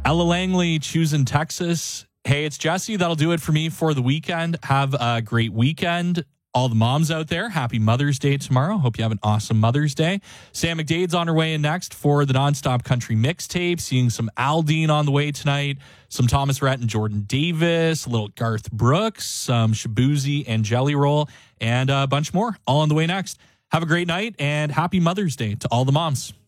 Ella Langley choosing Texas. Hey, it's Jesse. That'll do it for me for the weekend. Have a great weekend. All the moms out there, happy Mother's Day tomorrow. Hope you have an awesome Mother's Day. Sam McDade's on her way in next for the Nonstop Country Mixtape. Seeing some Aldine on the way tonight. Some Thomas Rhett and Jordan Davis. A little Garth Brooks. Some Shabuzi and Jelly Roll. And a bunch more. All on the way next. Have a great night and happy Mother's Day to all the moms.